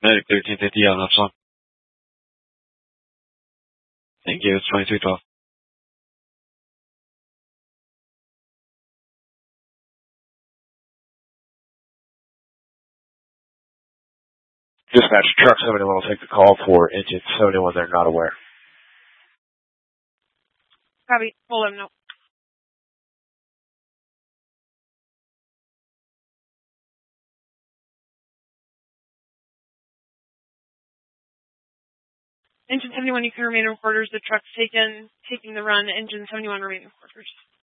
Medic 1350 on Epsilon. Thank you, it's 2312. Dispatch, truck 71 will take the call for engine 71, they're not aware. Copy, we'll let them know. Engine 71, you can remain in quarters. The truck's taking the run. Engine 71, remain in quarters.